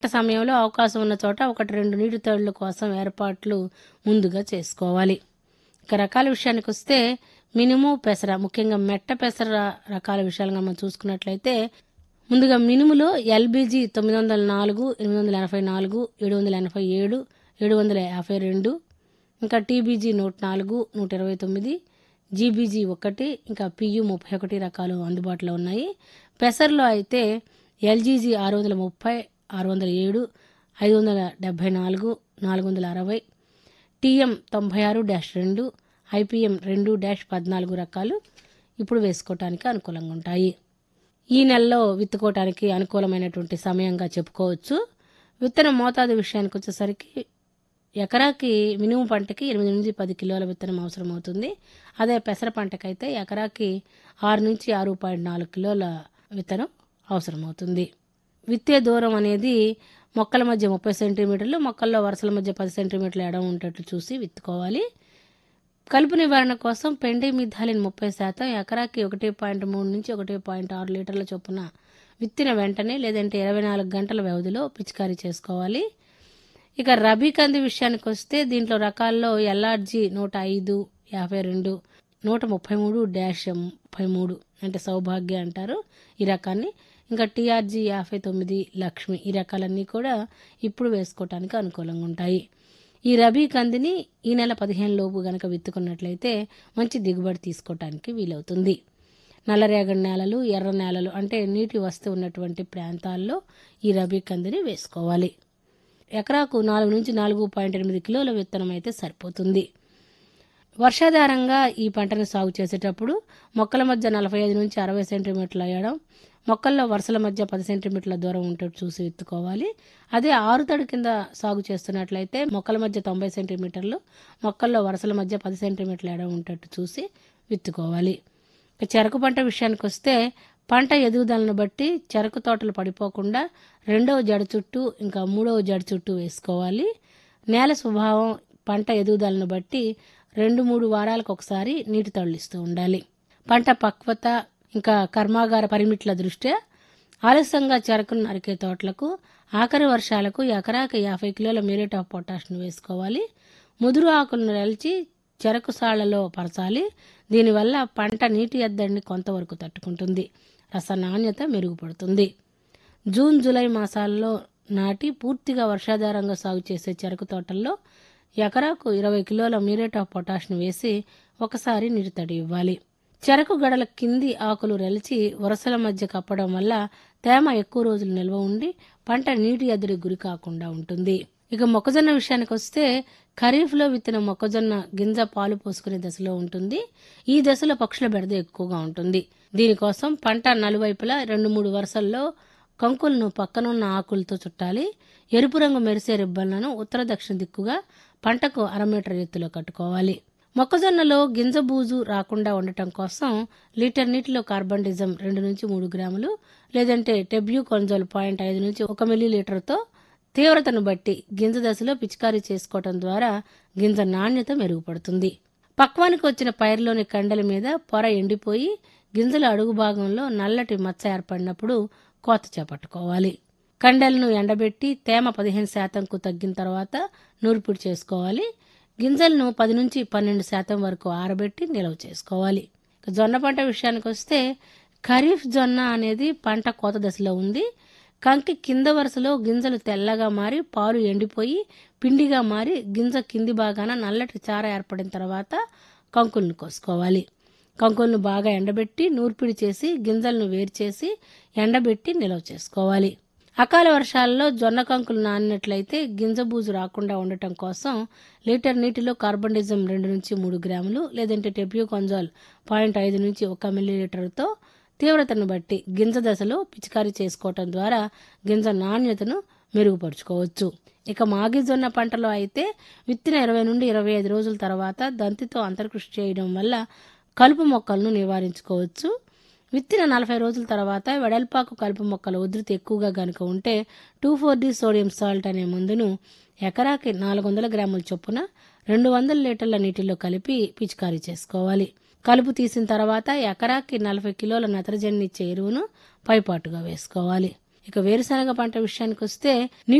సమయంలో అవకాశం ఉన్న చోట 1-2 నీటి తడుల కోసం ఏర్పాట్లు ముందుగా చేసుకోవాలి. ఇక రకాల విషయానికి వస్తే మినుము, పెసర, ముఖ్యంగా మెట్ట పెసర రకాల విషయాలుగా మనం చూసుకున్నట్లయితే ముందుగా మినుములో ఎల్బీజీ 904, 884, 787, 752, ఇంకా టీబీజీ 104, 129, జీబీజీ 1, ఇంకా పియు 31 రకాలు అందుబాటులో ఉన్నాయి. పెసర్లో అయితే ఎల్జీజీ 630, 607, 574, 460, టీఎం 96-2, ఐపీఎం 2-14 రకాలు ఇప్పుడు వేసుకోవటానికి అనుకూలంగా ఉంటాయి. ఈ నెలలో విత్తుకోవటానికి అనుకూలమైనటువంటి సమయంగా చెప్పుకోవచ్చు. విత్తన మోతాదు విషయానికి వచ్చేసరికి ఎకరాకి మినుము పంటకి 8-10 కిలోల విత్తనం అవసరమవుతుంది. అదే పెసర పంటకైతే ఎకరాకి 6-6.4 కిలోల విత్తనం అవసరమవుతుంది. విత్తే దూరం అనేది మొక్కల మధ్య 30 సెంటీమీటర్లు, మొక్కల్లో వరుసల మధ్య 10 సెంటీమీటర్ల ఎడం ఉండేట్లు చూసి విత్తుకోవాలి. కలుపు నివారణ కోసం పెండిమిథాలిన్ 30% ఎకరాకి 1.3-1.6 లీటర్ల చొప్పున విత్తిన వెంటనే లేదంటే 24 గంటల వ్యవధిలో పిచికారీ చేసుకోవాలి. ఇక రబీ కంది విషయానికి వస్తే దీంట్లో రకాల్లో ఎల్ఆర్జీ 105, 52, 133-33 అంటే సౌభాగ్య అంటారు ఈ రకాన్ని. ఇంకా టీఆర్జీ 59, లక్ష్మి ఈ రకాలన్నీ కూడా ఇప్పుడు వేసుకోవటానికి అనుకూలంగా ఉంటాయి. ఈ రబీ కందిని ఈ నెల 15 లోపు గనక విత్తుకున్నట్లయితే మంచి దిగుబడి తీసుకోవటానికి వీలవుతుంది. నల్లరేగడి నేలలు, ఎర్ర నేలలు అంటే నీటి వస్తు ఉన్నటువంటి ప్రాంతాల్లో ఈ రబీ కందిని వేసుకోవాలి. ఎకరాకు 4-4.8 కిలోల విత్తనం అయితే సరిపోతుంది. వర్షాధారంగా ఈ పంటను సాగు చేసేటప్పుడు మొక్కల మధ్య 45-60 సెంటీమీటర్ల ఎడం, మొక్కల్లో వరుసల మధ్య 10 సెంటీమీటర్ల దూరం ఉంటట్టు చూసి విత్తుకోవాలి. అదే ఆరుతడి కింద సాగు చేస్తున్నట్లయితే మొక్కల మధ్య 90 సెంటీమీటర్లు, మొక్కల్లో వరుసల మధ్య 10 సెంటీమీటర్ల ఎడం ఉంటట్టు చూసి విత్తుకోవాలి. ఇక చెరకు పంట విషయానికి వస్తే పంట ఎదుగుదలను బట్టి చెరకు తోటలు పడిపోకుండా 2వ జడ చుట్టూ ఇంకా 3వ జడ చుట్టూ వేసుకోవాలి. నేల స్వభావం, పంట ఎదుగుదలను బట్టి 2-3 వారాలకు ఒకసారి నీటి తడులిస్తూ ఉండాలి. పంట పక్వత ఇంకా కర్మాగార పరిమిట్ల దృష్ట్యా ఆలస్యంగా చెరకును నరికే తోటలకు ఆఖరి వర్షాలకు ఎకరాకి 50 కిలోల మ్యూరేట్ ఆఫ్ పొటాష్ను వేసుకోవాలి. ముదురు ఆకులను రలిచి చెరకు సాళ్లలో పరచాలి. దీనివల్ల పంట నీటి ఎద్దడిని కొంతవరకు తట్టుకుంటుంది, రస నాణ్యత మెరుగుపడుతుంది. జూన్, జూలై మాసాల్లో నాటి పూర్తిగా వర్షాధారంగా సాగు చేసే చెరకు తోటల్లో ఎకరాకు 20 కిలోల మ్యూరేట్ ఆఫ్ పొటాష్ను వేసి ఒకసారి నీటి తడి ఇవ్వాలి. చెరకు గడల కింది ఆకులు రెలిచి వరుసల మధ్య కప్పడం వల్ల తేమ ఎక్కువ రోజులు నిల్వ ఉండి పంట నీటి ఎద్దడికి గురి కాకుండా ఉంటుంది. ఇక మొక్కజొన్న విషయానికి వస్తే ఖరీఫ్లో విత్తిన మొక్కజొన్న గింజ పాలు పోసుకునే దశలో ఉంటుంది. ఈ దశలో పక్షుల బెడద ఎక్కువగా ఉంటుంది. దీనికోసం పంట నలువైపులా 2-3 వరుసల్లో కంకులను పక్కనున్న ఆకులతో చుట్టాలి. ఎరుపు రంగు మెరిసే రిబ్బన్లను ఉత్తర దక్షిణ దిక్కుగా పంటకు 1/2 మీటర్ ఎత్తులో కట్టుకోవాలి. మొక్కజొన్నలో గింజ బూజు రాకుండా ఉండటం కోసం లీటర్ నీటిలో కార్బండిజం 2-3 గ్రాములు లేదంటే టెబ్యూకొంజోల్ 0.5-1 మిల్లీలీటర్తో తీవ్రతను బట్టి గింజ దశలో పిచికారీ చేసుకోవటం ద్వారా గింజ నాణ్యత మెరుగుపడుతుంది. పక్వానికి వచ్చిన పైరులోని కండల మీద పొర ఎండిపోయి గింజల అడుగు భాగంలో నల్లటి మచ్చ ఏర్పడినప్పుడు కోత చేపట్టుకోవాలి. కండలను ఎండబెట్టి తేమ 15% తగ్గిన తర్వాత నూర్పిడి చేసుకోవాలి. గింజలను 10-12% వరకు ఆరబెట్టి నిల్వ చేసుకోవాలి. జొన్న పంట విషయానికి వస్తే ఖరీఫ్ జొన్న అనేది పంట కోత దశలో ఉంది. కంకి కింద వరుసలో గింజలు తెల్లగా మారి పాలు ఎండిపోయి పిండిగా మారి గింజ కింది భాగాన నల్లటి చార ఏర్పడిన తర్వాత కంకులను కోసుకోవాలి. కంకులను బాగా ఎండబెట్టి నూర్పిడి చేసి గింజలను వేరు చేసి ఎండబెట్టి నిల్వ చేసుకోవాలి. అకాల వర్షాలలో జొన్న కంకులు నానినట్లయితే గింజ బూజు రాకుండా ఉండటం కోసం లీటర్ నీటిలో కార్బండిజం 2-3 గ్రాములు లేదంటే టెబ్యూకొంజోల్ 0.5-1 మిల్లీలీటర్తో తీవ్రతను బట్టి గింజ దశలో పిచికారీ చేసుకోవటం ద్వారా గింజ నాణ్యతను మెరుగుపరుచుకోవచ్చు. ఇక మాగి జొన్న పంటలో అయితే విత్తిన 20-25 రోజుల తర్వాత దంతితో అంతర్కృషి చేయడం వల్ల కలుపు మొక్కలను నివారించుకోవచ్చు. విత్తిన 40 రోజుల తర్వాత వెడల్పాకు కలుపు మొక్కల ఉధృతి ఎక్కువగా గనుక ఉంటే 2,4-D సోడియం సాల్ట్ అనే మందును ఎకరాకి 400 గ్రాముల చొప్పున 200 లీటర్ల నీటిలో కలిపి పిచికారీ చేసుకోవాలి. కలుపు తీసిన తర్వాత ఎకరాకి 40 కిలోల నత్రజనినిచ్చే ఎరువును పైపాటుగా వేసుకోవాలి. ఇక వేరుశనగ పంట విషయానికి వస్తే